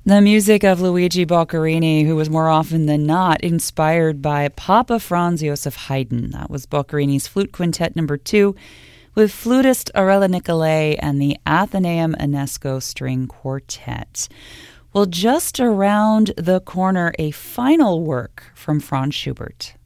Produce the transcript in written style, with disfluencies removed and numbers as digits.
The music of Luigi Boccherini, who was more often than not inspired by Papa Franz Joseph Haydn. That was Boccherini's Flute Quintet No. 2 with flutist Arella Nicolai and the Athenaeum Ionesco String Quartet. Well, just around the corner, a final work from Franz Schubert.